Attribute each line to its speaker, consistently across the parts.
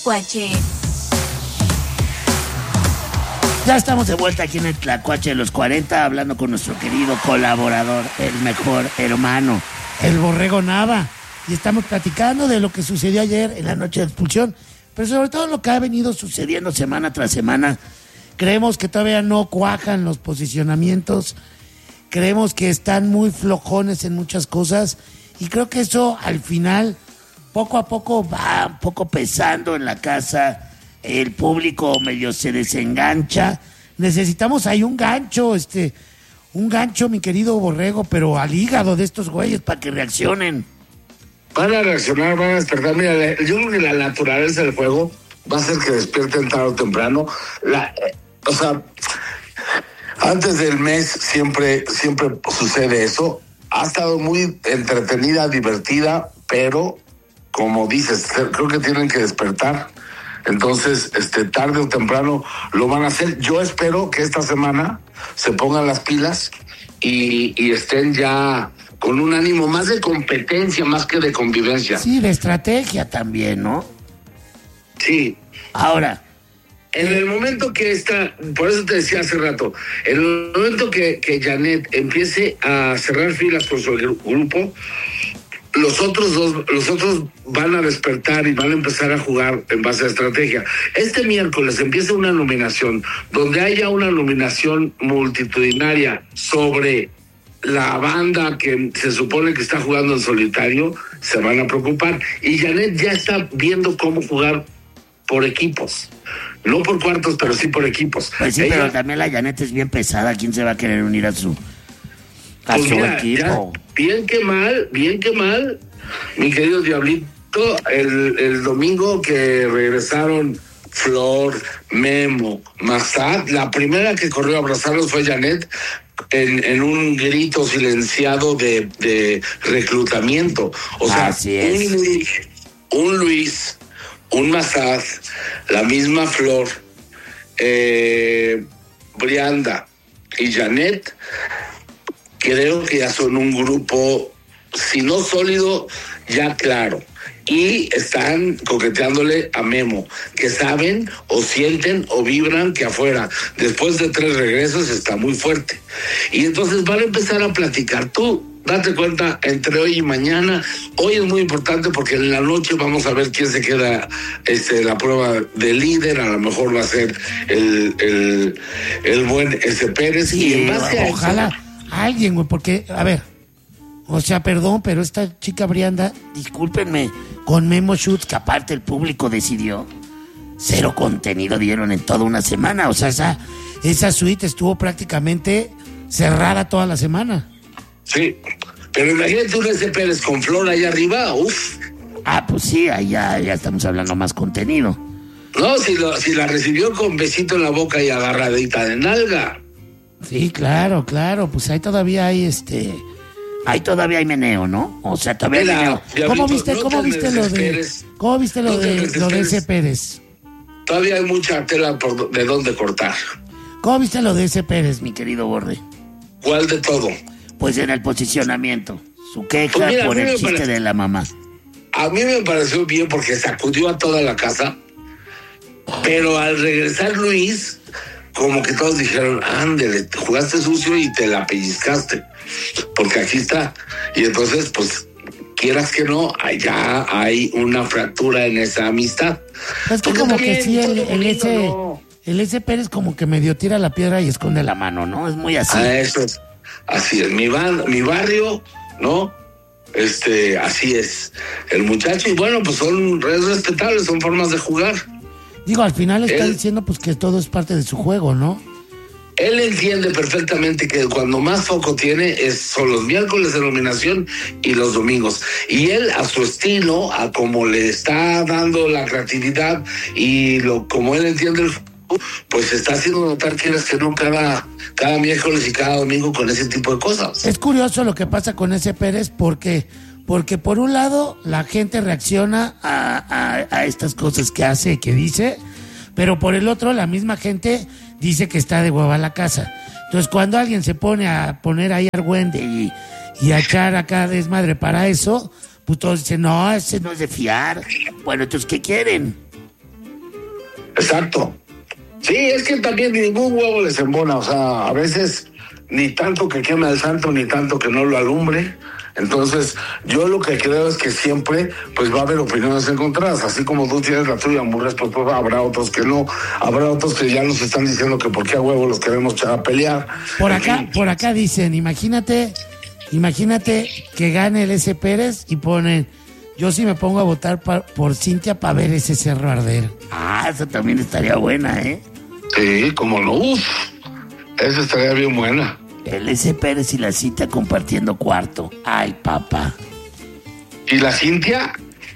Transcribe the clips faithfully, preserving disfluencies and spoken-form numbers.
Speaker 1: Tlacuache.
Speaker 2: Ya estamos de vuelta aquí en el Tlacuache de los cuarenta, hablando con nuestro querido colaborador, el mejor hermano, el Borrego Nava. Y estamos platicando de lo que sucedió ayer en la noche de expulsión, pero sobre todo lo que ha venido sucediendo semana tras semana. Creemos que todavía no cuajan los posicionamientos, creemos que están muy flojones en muchas cosas, y creo que eso al final, poco a poco, va un poco pesando en la casa. El público medio se desengancha. Necesitamos ahí un gancho, este, un gancho, mi querido Borrego, pero al hígado de estos güeyes para que reaccionen.
Speaker 3: Van a reaccionar, van a despertar. Mira, yo creo que la naturaleza del juego va a hacer que despierten tarde o temprano. La, eh, o sea, antes del mes siempre, siempre sucede eso. Ha estado muy entretenida, divertida, pero como dices, creo que tienen que despertar. Entonces, este, tarde o temprano lo van a hacer. Yo espero que esta semana se pongan las pilas y, y estén ya con un ánimo más de competencia, más que de convivencia.
Speaker 2: Sí, de estrategia también, ¿no?
Speaker 3: Sí.
Speaker 2: Ahora,
Speaker 3: en el momento que esta, por eso te decía hace rato, en el momento que, que Janet empiece a cerrar filas con su grupo, los otros dos, los otros van a despertar y van a empezar a jugar en base a estrategia. Este miércoles empieza una nominación, donde haya una nominación multitudinaria sobre la banda que se supone que está jugando en solitario, se van a preocupar. Y Janet ya está viendo cómo jugar por equipos. No por cuartos, pero sí por equipos.
Speaker 2: Pues sí,
Speaker 3: Ella,
Speaker 2: pero también la Janet es bien pesada. ¿Quién se va a querer unir a su, a
Speaker 3: pues
Speaker 2: su
Speaker 3: mira,
Speaker 2: equipo?
Speaker 3: Ya, bien que mal, bien que mal, mi querido Diablito, el, el domingo que regresaron Flor, Memo, Massad, la primera que corrió a abrazarlos fue Janet, en, en un grito silenciado de, de reclutamiento. O sea,
Speaker 2: Así es.
Speaker 3: un Luis, un Luis, un Massad, la misma Flor, eh, Brianda y Janet, creo que ya son un grupo, si no sólido, ya claro. Y están coqueteándole a Memo, que saben o sienten o vibran que afuera, después de tres regresos, está muy fuerte. Y entonces van a empezar a platicar. Tú, date cuenta, entre hoy y mañana, hoy es muy importante porque en la noche vamos a ver quién se queda este, la prueba de líder. A lo mejor va a ser el, el, el buen ese Pérez.
Speaker 2: Sí,
Speaker 3: y en base a
Speaker 2: ojalá
Speaker 3: eso,
Speaker 2: alguien, güey, porque, a ver, o sea, perdón, pero esta chica Brianda, discúlpenme, con Memo Schutz, que aparte el público decidió, cero contenido dieron en toda una semana. O sea, esa, esa suite estuvo prácticamente cerrada toda la semana.
Speaker 3: sí, pero imagínate un ese Pérez con Flor allá arriba, uff.
Speaker 2: Ah, pues sí, ahí ya, ya estamos hablando más contenido.
Speaker 3: No, si, lo, si la recibió con besito en la boca y agarradita de nalga.
Speaker 2: Sí, claro, claro, pues ahí todavía hay este... Ahí todavía hay meneo, ¿no? O sea, todavía hay
Speaker 3: Mira,
Speaker 2: meneo.
Speaker 3: Diablito,
Speaker 2: ¿Cómo viste,
Speaker 3: no
Speaker 2: cómo
Speaker 3: te
Speaker 2: viste lo de,
Speaker 3: desesperes.
Speaker 2: cómo viste lo
Speaker 3: No te
Speaker 2: de, lo de
Speaker 3: desesperes.
Speaker 2: ese Pérez?
Speaker 3: Todavía hay mucha tela por de dónde cortar.
Speaker 2: ¿Cómo viste lo de ese Pérez, mi querido Borre?
Speaker 3: ¿Cuál de todo?
Speaker 2: Pues en el posicionamiento. Su queja
Speaker 3: Pues mira,
Speaker 2: por
Speaker 3: a mí
Speaker 2: el
Speaker 3: me
Speaker 2: chiste
Speaker 3: parece-
Speaker 2: de la mamá.
Speaker 3: A mí me pareció bien porque sacudió a toda la casa, pero al regresar Luis, como que todos dijeron, ándele, jugaste sucio y te la pellizcaste, porque aquí está. Y entonces, pues, quieras que no, allá hay una fractura en esa amistad.
Speaker 2: Es que
Speaker 3: Porque
Speaker 2: como
Speaker 3: también
Speaker 2: que sí, el,
Speaker 3: todo
Speaker 2: el
Speaker 3: bonito,
Speaker 2: ese,
Speaker 3: ¿no?
Speaker 2: el ese Pérez como que medio tira la piedra y esconde la mano, ¿no? Es muy así.
Speaker 3: Ah, eso es, así es, mi, ban- mi barrio, ¿no? Este, así es el muchacho, y bueno, pues son es respetables, son formas de jugar.
Speaker 2: Digo, al final está
Speaker 3: Él-
Speaker 2: diciendo pues que todo es parte de su juego, ¿no?
Speaker 3: Él entiende perfectamente que cuando más foco tiene es, son los miércoles de nominación y los domingos. Y él, a su estilo, a como le está dando la creatividad y lo como él entiende el fútbol, pues está haciendo notar que eres que no cada, cada miércoles y cada domingo con ese tipo de cosas.
Speaker 2: Es curioso lo que pasa con ese Pérez porque, porque por un lado la gente reacciona a, a, a estas cosas que hace y que dice, pero por el otro la misma gente dice que está de hueva la casa. Entonces cuando alguien se pone a poner ahí argüende y, y a echar acá desmadre para eso, pues todos dicen, no, ese no es de fiar. Bueno, entonces, ¿qué quieren?
Speaker 3: Exacto. Sí, es que también ningún huevo les embona, o sea, a veces ni tanto que queme al santo, ni tanto que no lo alumbre. Entonces, yo lo que creo es que siempre, pues, va a haber opiniones encontradas. Así como tú tienes la tuya muy respetuosa, habrá otros que no. Habrá otros que ya nos están diciendo que por qué a huevo los queremos echar a pelear.
Speaker 2: Por acá, por acá dicen, imagínate, imagínate que gane el S. Pérez y ponen, yo sí me pongo a votar pa, por Cintia para ver ese cerro arder. Ah, eso también estaría buena, ¿eh?
Speaker 3: Sí, como no, uff, esa estaría bien buena.
Speaker 2: El S. Pérez y la Cintia compartiendo cuarto. Ay, papá.
Speaker 3: ¿Y la Cintia?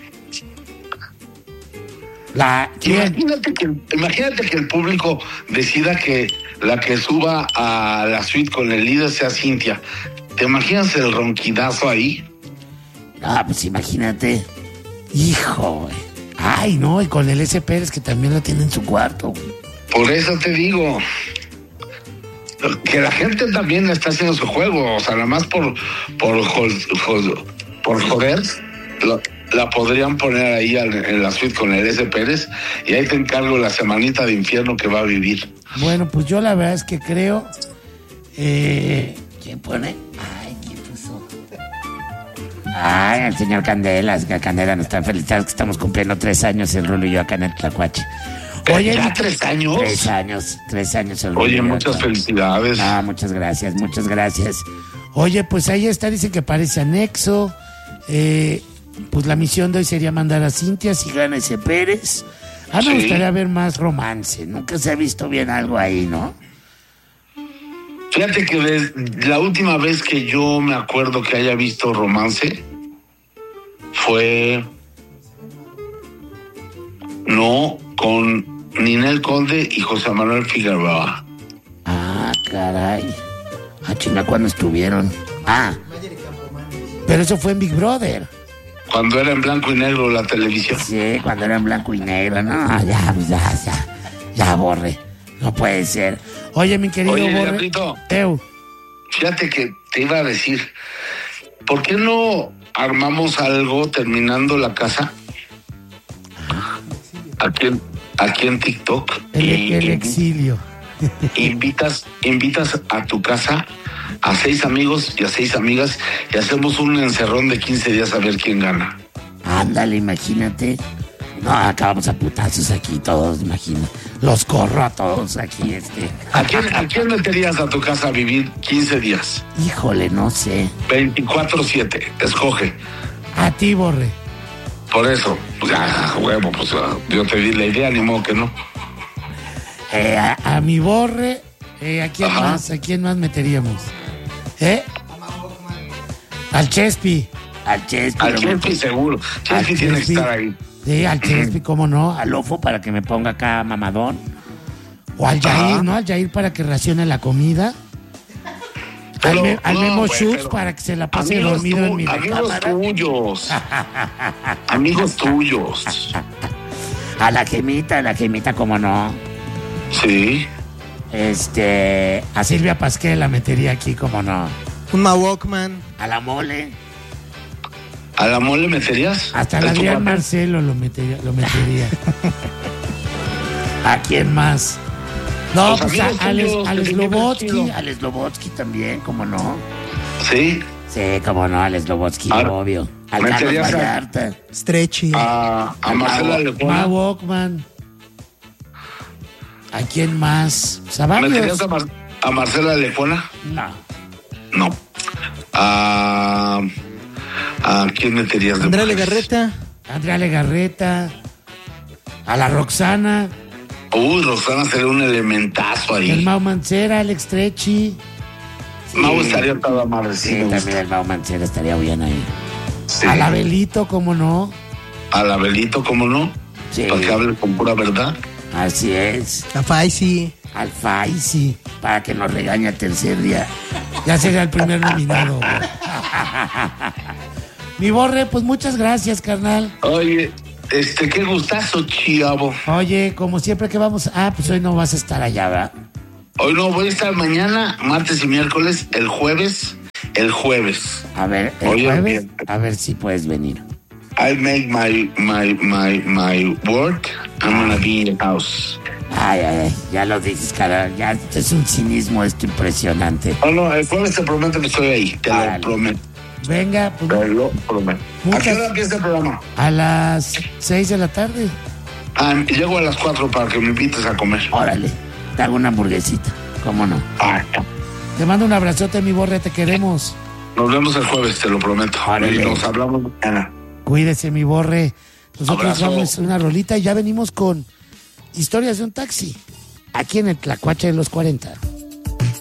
Speaker 2: La,
Speaker 3: imagínate, que, imagínate que el público decida que la que suba a la suite con el líder sea Cintia. ¿Te imaginas el ronquidazo ahí?
Speaker 2: Ah, pues imagínate. Hijo, güey. Ay, no, y con el S. Pérez que también lo tiene en su cuarto.
Speaker 3: Por eso te digo que la gente también está haciendo su juego, o sea, nada más por por, por, por joder, la, la podrían poner ahí en la suite con el S. Pérez y ahí te encargo la semanita de infierno que va a vivir.
Speaker 2: Bueno, pues yo la verdad es que creo... Eh, ¿Quién pone? Ay, ¿quién puso? Ay, el señor Candelas, que Candela nos está felicitando que estamos cumpliendo tres años el Rulo y yo acá en el Tlacuache.
Speaker 3: Oye, ¿ya tres años?
Speaker 2: Tres años, tres años. El
Speaker 3: Oye, muchas acá. Felicidades.
Speaker 2: Ah, muchas gracias, muchas gracias. Oye, pues ahí está, dice que parece anexo. Eh, pues la misión de hoy sería mandar a Cintia si gana ese Pérez. A mí me sí. gustaría ver más romance. Nunca se ha visto bien algo ahí, ¿no?
Speaker 3: Fíjate que desde la última vez que yo me acuerdo que haya visto romance fue... No, con Ninel Conde y José Manuel Figueroa.
Speaker 2: Ah, caray. Ah, chinga, ¿cuándo estuvieron? Ah, pero eso fue en Big Brother.
Speaker 3: Cuando era en blanco y negro la televisión.
Speaker 2: Sí, cuando era en blanco y negro. No, ya, ya, ya, ya, Borre. No puede ser. Oye, mi querido
Speaker 3: Oye,
Speaker 2: Borre.
Speaker 3: Diablito,
Speaker 2: Eu.
Speaker 3: Fíjate que te iba a decir, ¿por qué no armamos algo terminando la casa? Aquí en, aquí en TikTok.
Speaker 2: El, y, el exilio.
Speaker 3: Invitas, invitas a tu casa a seis amigos y a seis amigas y hacemos un encerrón de quince días a ver quién gana.
Speaker 2: Ándale, imagínate. No, acabamos a putazos aquí todos, imagínate. Los corro a todos aquí, este.
Speaker 3: ¿A quién, ¿A quién meterías a tu casa a vivir quince días?
Speaker 2: Híjole, no sé.
Speaker 3: veinticuatro siete, escoge.
Speaker 2: A ti, Borre.
Speaker 3: Por eso, pues ya, huevo, pues yo te di la idea, ni modo que no.
Speaker 2: Eh, a, a mi Borre, eh, ¿a quién Ajá. más? ¿A quién más meteríamos? ¿Eh? Al Chespi. Al Chespi.
Speaker 3: Al Chespi seguro. Chespi tiene que estar ahí.
Speaker 2: Sí, al Chespi, cómo no. Al Ofo para que me ponga acá mamadón. O al Yair, Ajá. ¿no? Al Yair para que racione la comida. Pero, al, me, al no, Memo wey, Schutz para que se la pase dormido tu, en mi
Speaker 3: amigos
Speaker 2: recámara.
Speaker 3: Tuyos. Amigos tuyos.
Speaker 2: A la Gemita, a la Gemita, cómo no.
Speaker 3: Sí.
Speaker 2: Este, a Silvia Pasquel la metería aquí, cómo no.
Speaker 1: Un Walkman.
Speaker 2: A la Mole.
Speaker 3: ¿A la Mole meterías?
Speaker 2: Hasta la Adrián Marcelo lo metería. Lo metería. ¿A quién más? No, Los pues a, al, al Slobotsky, al Slobotsky también, cómo no.
Speaker 3: ¿Sí?
Speaker 2: Sí, cómo no, al Slobotsky, obvio. Al Carlos Vallarta.
Speaker 1: Stretchy.
Speaker 3: A, a Marcela Lecuona.
Speaker 2: A Walkman. ¿A quién más? O sea,
Speaker 3: ¿meterías a, Mar a Marcela Lecuona?
Speaker 2: No.
Speaker 3: No. A... ¿A quién meterías?
Speaker 1: Andrea Legarreta.
Speaker 2: Andrea Legarreta. A la Roxana.
Speaker 3: Uy, Roxana sería un elementazo ahí.
Speaker 2: El Mau Mancera, Alex Trechi.
Speaker 3: Sí. Mau estaría toda madre.
Speaker 2: Sí, sí también el Mau Mancera estaría bien ahí.
Speaker 3: Sí.
Speaker 2: A la Belito, ¿cómo no?
Speaker 3: A la Belito, ¿cómo no? Sí. Para que hable con pura verdad.
Speaker 2: Así es.
Speaker 1: A Faisy.
Speaker 2: Al Faisy, para que nos regañe el tercer día. Ya sería el primer nominado. Mi Borre, pues muchas gracias, carnal.
Speaker 3: Oye, este, qué gustazo, chavo.
Speaker 2: Oye, como siempre que vamos... Ah, pues hoy no vas a estar allá, ¿verdad?
Speaker 3: Hoy no, voy a estar mañana, martes y miércoles, el jueves, el jueves.
Speaker 2: A ver, el Oye, jueves, bien. A ver si puedes venir.
Speaker 3: I make my, my, my, my work I'm gonna be in the house.
Speaker 2: Ay, ay, ay, ya lo dices, cara. Ya es un cinismo esto impresionante.
Speaker 3: Oh, no, el jueves te prometo que estoy ahí. Te
Speaker 2: Árale.
Speaker 3: lo prometo.
Speaker 2: Venga,
Speaker 3: Te
Speaker 2: pues,
Speaker 3: lo prometo.
Speaker 2: Muchas-
Speaker 3: ¿A qué hora empieza el programa?
Speaker 2: a las seis de la tarde.
Speaker 3: Ah, llego a las cuatro para que me invites a comer.
Speaker 2: Órale, te hago una hamburguesita. ¿Cómo no?
Speaker 3: Ah,
Speaker 2: Te mando un abrazote, mi Borre, te queremos.
Speaker 3: nos vemos el jueves, te lo prometo.
Speaker 2: Órale.
Speaker 3: Y nos hablamos mañana.
Speaker 2: Cuídese, mi Borre. Nosotros
Speaker 3: Abrazo.
Speaker 2: vamos a una rolita y ya venimos con Historias de un taxi. Aquí en el Tlacuache de los cuarenta.